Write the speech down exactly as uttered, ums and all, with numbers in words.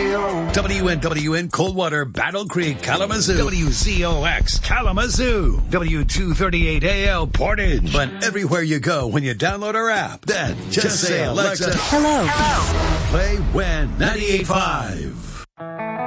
radio. W N W N Coldwater, Battle Creek, Kalamazoo. W Z O X Kalamazoo. W two thirty-eight A L Portage. But everywhere you go when you download our app, then just, just say, Alexa, hello. Hello. Play W E N ninety-eight point five.